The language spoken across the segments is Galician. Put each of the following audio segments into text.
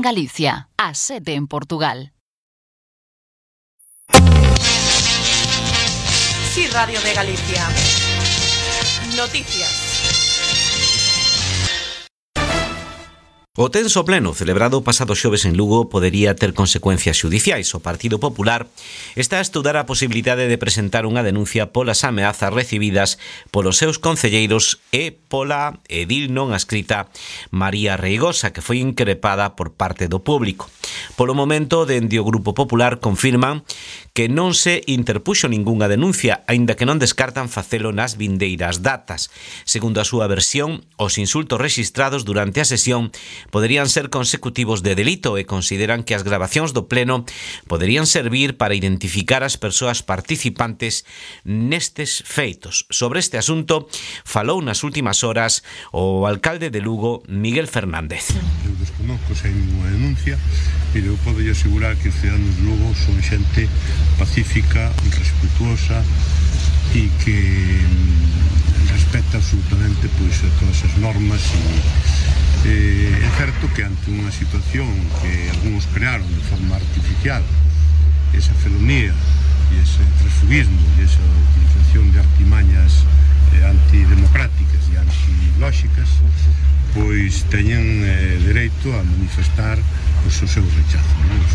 Galicia, a 7 en Portugal. Sí, Radio de Galicia. Noticias. O tenso pleno celebrado pasado xoves en Lugo podería ter consecuencias xudiciais. O Partido Popular está a estudar a posibilidade de presentar unha denuncia polas ameazas recibidas polos seus concelleiros e pola edil non adscrita María Reigosa, que foi increpada por parte do público. Polo momento, dende o Grupo Popular confirman que non se interpuxo ningunha denuncia, aínda que non descartan facelo nas vindeiras datas. Segundo a súa versión, os insultos rexistrados durante a sesión poderían ser consecutivos de delito e consideran que as grabacións do pleno poderían servir para identificar as persoas participantes nestes feitos. Sobre este asunto falou nas últimas horas o alcalde de Lugo, Miguel Fernández. Eu desconozco se hai ninguna denuncia, pero eu podo asegurar que os ciudadanos de Lugo son xente pacífica, respetuosa e que respecta absolutamente pois todas as normas e é certo que ante unha situación que algúns crearon de forma artificial, esa felonía e ese transfugismo e esa utilización de artimañas antidemocráticas e antilóxicas, pois teñen dereito a manifestar o seu rechazo,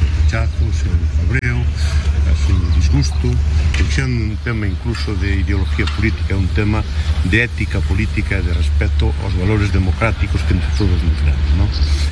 o seu cabreo, o seu disgusto, que xa é un tema incluso de ideología política, é un tema de ética política e de respeto aos valores democráticos que entre todos nos damos, non?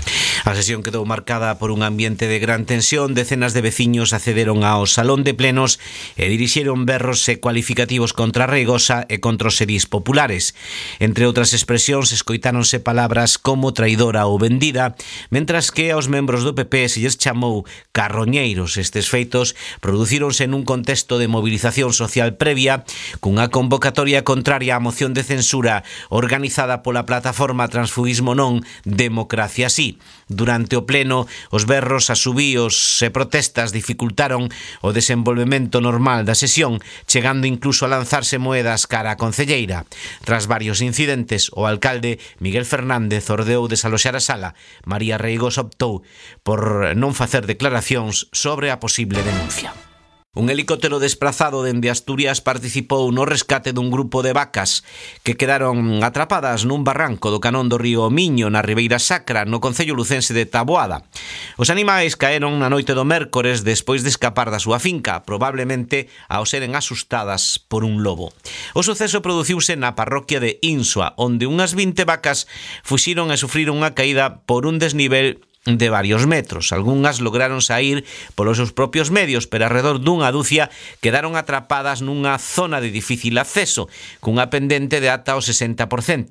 A sesión quedou marcada por un ambiente de gran tensión. Decenas de veciños accederon ao salón de plenos e dirixeron berros e cualificativos contra Reigosa e contra os edís populares. Entre outras expresións, escoitáronse palabras como traidora ou vendida, mentras que aos membros do PP se lles chamou carroñeiros. Estes feitos producíronse nun contexto de movilización social previa, cunha convocatoria contraria á moción de censura organizada pola plataforma Transfugismo Non, Democracia Sí. Durante o pleno, os berros, asubíos e protestas dificultaron o desenvolvemento normal da sesión, chegando incluso a lanzarse moedas cara á concelleira. Tras varios incidentes, o alcalde Miguel Fernández ordeou desaloxar a sala. María Reigosa optou por non facer declaracións sobre a posible denuncia. Un helicóptero desplazado dende Asturias participou no rescate dun grupo de vacas que quedaron atrapadas nun barranco do canón do río Miño, na Ribeira Sacra, no concello lucense de Taboada. Os animais caeron na noite do mércores despois de escapar da súa finca, probablemente ao seren asustadas por un lobo. O suceso produciuse na parroquia de Insua, onde unhas 20 vacas fuxiron e sufriron unha caída por un desnivel de varios metros. Algunhas lograron saír polos seus propios medios, pero alrededor dunha dúcia quedaron atrapadas nunha zona de difícil acceso, cunha pendente de ata o 60%.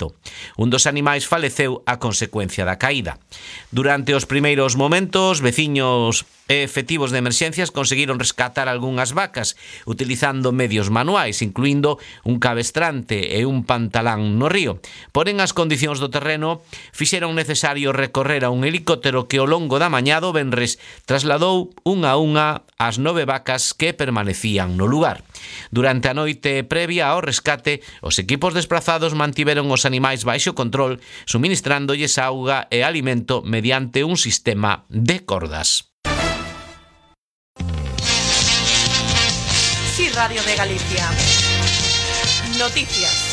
Un dos animais faleceu a consecuencia da caída. Durante os primeiros momentos, veciños e efectivos de emerxencias conseguiron rescatar algunhas vacas utilizando medios manuais, incluindo un cabestrante e un pantalán no río. Porén, as condicións do terreno fixeron necesario recorrer a un helicóptero que ao longo da mañá do venres trasladou unha a unha as 9 vacas que permanecían no lugar. Durante a noite previa ao rescate, os equipos desplazados mantiveron os animais baixo control, suministrándolles auga e alimento mediante un sistema de cordas. Sí, Radio de Galicia. Noticias.